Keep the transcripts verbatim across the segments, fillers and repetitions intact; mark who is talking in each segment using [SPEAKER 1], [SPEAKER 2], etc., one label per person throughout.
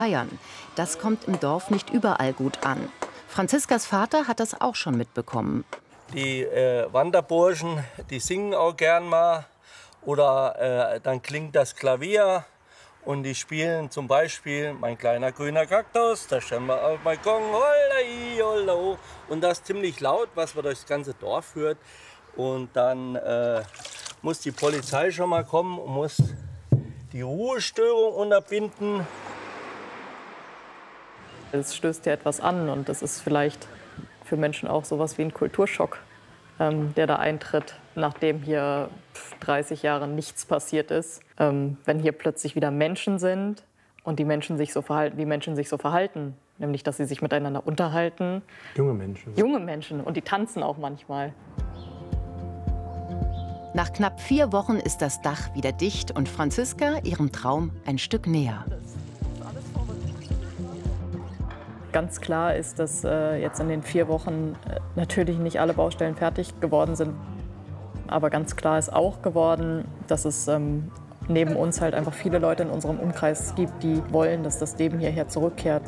[SPEAKER 1] Feiern. Das kommt im Dorf nicht überall gut an. Franziskas Vater hat das auch schon mitbekommen.
[SPEAKER 2] Die äh, Wanderburschen, die singen auch gern mal. Oder äh, dann klingt das Klavier und die spielen zum Beispiel Mein kleiner grüner Kaktus, da stehen wir auf dem Balkon, holla, holla. Und das ziemlich laut, was man durchs ganze Dorf führt. Und dann äh, muss die Polizei schon mal kommen und muss die Ruhestörung unterbinden.
[SPEAKER 3] Es stößt ja etwas an und das ist vielleicht für Menschen auch sowas wie ein Kulturschock, ähm, der da eintritt, nachdem hier dreißig Jahre nichts passiert ist. Ähm, wenn hier plötzlich wieder Menschen sind und die Menschen sich so verhalten, wie Menschen sich so verhalten, nämlich dass sie sich miteinander unterhalten.
[SPEAKER 4] Junge Menschen.
[SPEAKER 3] Junge Menschen und die tanzen auch manchmal.
[SPEAKER 1] Nach knapp vier Wochen ist das Dach wieder dicht und Franziska ihrem Traum ein Stück näher.
[SPEAKER 3] Ganz klar ist, dass äh, jetzt in den vier Wochen äh, natürlich nicht alle Baustellen fertig geworden sind. Aber ganz klar ist auch geworden, dass es ähm, neben uns halt einfach viele Leute in unserem Umkreis gibt, die wollen, dass das Leben hierher zurückkehrt.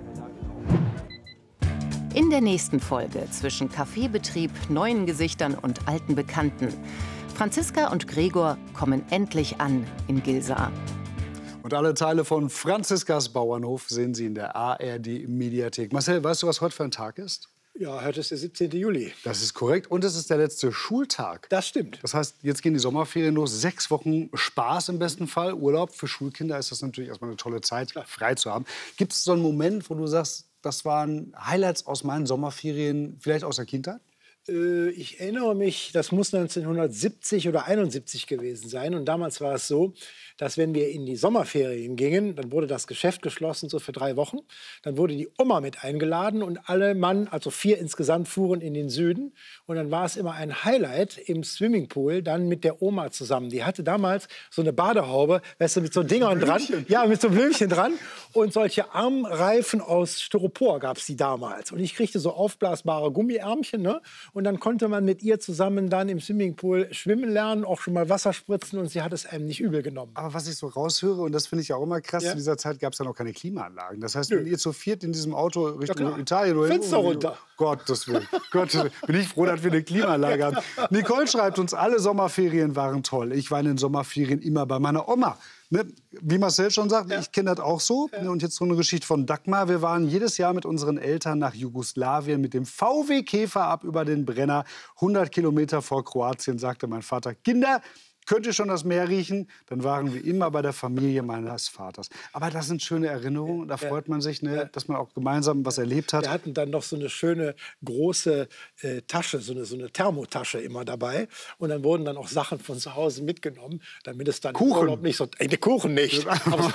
[SPEAKER 1] In der nächsten Folge zwischen Kaffeebetrieb, neuen Gesichtern und alten Bekannten. Franziska und Gregor kommen endlich an in Gilsa.
[SPEAKER 5] Und alle Teile von Franziskas Bauernhof sehen Sie in der A R D-Mediathek. Marcel, weißt du, was heute für ein Tag ist?
[SPEAKER 6] Ja, heute ist der siebzehnte Juli.
[SPEAKER 5] Das ist korrekt. Und es ist der letzte Schultag.
[SPEAKER 6] Das stimmt.
[SPEAKER 5] Das heißt, jetzt gehen die Sommerferien los. Sechs Wochen Spaß im besten Fall. Urlaub. Für Schulkinder ist das natürlich erstmal eine tolle Zeit, frei zu haben. Gibt es so einen Moment, wo du sagst, das waren Highlights aus meinen Sommerferien, vielleicht aus der Kindheit?
[SPEAKER 6] Ich erinnere mich, das muss neunzehnhundertsiebzig oder einundsiebzig gewesen sein. Und damals war es so, dass wenn wir in die Sommerferien gingen, dann wurde das Geschäft geschlossen, so für drei Wochen. Dann wurde die Oma mit eingeladen und alle Mann, also vier insgesamt, fuhren in den Süden. Und dann war es immer ein Highlight im Swimmingpool, dann mit der Oma zusammen. Die hatte damals so eine Badehaube, weißt du, mit so Dingern dran. Ja, mit so Blümchen dran. Und solche Armreifen aus Styropor gab es die damals. Und ich kriegte so aufblasbare Gummiärmchen, ne? Und dann konnte man mit ihr zusammen dann im Swimmingpool schwimmen lernen, auch schon mal Wasser spritzen und sie hat es einem nicht übel genommen.
[SPEAKER 5] Aber was ich so raushöre, und das finde ich auch immer krass, ja, zu dieser Zeit gab es ja noch keine Klimaanlagen. Das heißt, Nö. wenn ihr zu viert in diesem Auto Richtung ja, Italien oder
[SPEAKER 6] Fenster runter.
[SPEAKER 5] Gottes Willen. Gottes Willen. Bin ich froh, dass wir eine Klimaanlage haben. Nicole schreibt uns, alle Sommerferien waren toll. Ich war in den Sommerferien immer bei meiner Oma. Ne, wie Marcel schon sagt, ja. ich kenne das auch so. Ja. Und jetzt so eine Geschichte von Dagmar. Wir waren jedes Jahr mit unseren Eltern nach Jugoslawien mit dem V W Käfer ab über den Brenner. hundert Kilometer vor Kroatien, sagte mein Vater. Kinder, könnt ihr schon das Meer riechen? Dann waren wir immer bei der Familie meines Vaters. Aber das sind schöne Erinnerungen. Da freut man sich, ne, dass man auch gemeinsam was erlebt hat.
[SPEAKER 6] Wir hatten dann noch so eine schöne große äh, Tasche, so eine, so eine Thermotasche immer dabei. Und dann wurden dann auch Sachen von zu Hause mitgenommen, damit es dann
[SPEAKER 5] Kuchen.
[SPEAKER 6] im Urlaub nicht so... Äh, der Kuchen nicht.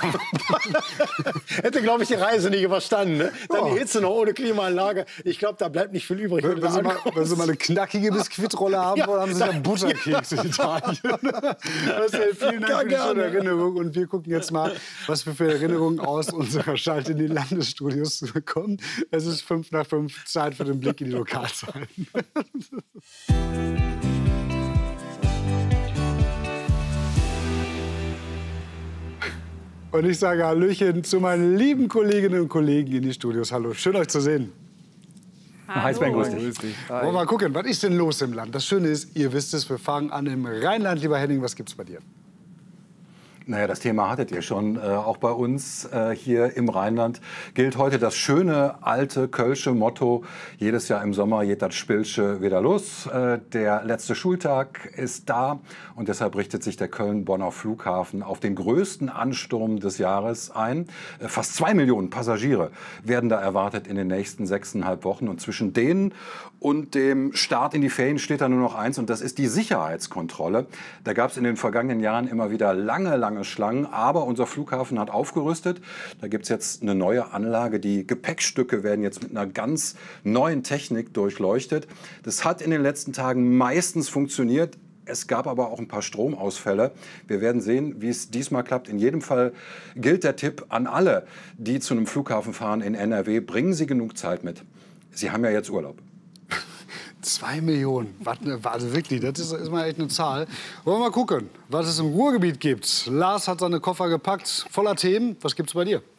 [SPEAKER 6] Hätte, glaube ich, die Reise nicht überstanden. Ne? Dann oh. die Hitze noch ohne Klimaanlage. Ich glaube, da bleibt nicht viel übrig.
[SPEAKER 5] Wenn, wenn, Sie, mal, wenn Sie mal eine knackige Biskuitrolle haben
[SPEAKER 6] ja,
[SPEAKER 5] wollen, haben Sie ja Butterkeks in Italien. Marcel, vielen Dank für die schöne Erinnerung. Und wir gucken jetzt mal, was wir für Erinnerungen aus unserer Schalte in die Landesstudios bekommen. Es ist fünf nach fünf, Zeit für den Blick in die Lokalzahlen. Und ich sage Hallöchen zu meinen lieben Kolleginnen und Kollegen in die Studios. Hallo, schön euch zu sehen.
[SPEAKER 4] Hallo. Grüß dich.
[SPEAKER 5] Wollen wir mal gucken, was ist denn los im Land? Das Schöne ist, ihr wisst es, wir fangen an im Rheinland. Lieber Henning, was gibt's bei dir?
[SPEAKER 7] Naja, das Thema hattet ihr schon. Äh, auch bei uns äh, hier im Rheinland gilt heute das schöne, alte Kölsche Motto: Jedes Jahr im Sommer geht das Spilsche wieder los. Äh, der letzte Schultag ist da und deshalb richtet sich der Köln-Bonner Flughafen auf den größten Ansturm des Jahres ein. Äh, fast zwei Millionen Passagiere werden da erwartet in den nächsten sechseinhalb Wochen. Und zwischen denen und dem Start in die Ferien steht da nur noch eins, und das ist die Sicherheitskontrolle. Da gab es in den vergangenen Jahren immer wieder lange, lange Schlangen, aber unser Flughafen hat aufgerüstet. Da gibt es jetzt eine neue Anlage. Die Gepäckstücke werden jetzt mit einer ganz neuen Technik durchleuchtet. Das hat in den letzten Tagen meistens funktioniert. Es gab aber auch ein paar Stromausfälle. Wir werden sehen, wie es diesmal klappt. In jedem Fall gilt der Tipp an alle, die zu einem Flughafen fahren in N R W: Bringen Sie genug Zeit mit. Sie haben ja jetzt Urlaub.
[SPEAKER 5] Zwei Millionen, also wirklich, das ist, ist mal echt eine Zahl. Wollen wir mal gucken, was es im Ruhrgebiet gibt. Lars hat seine Koffer gepackt, voller Themen. Was gibt's bei dir?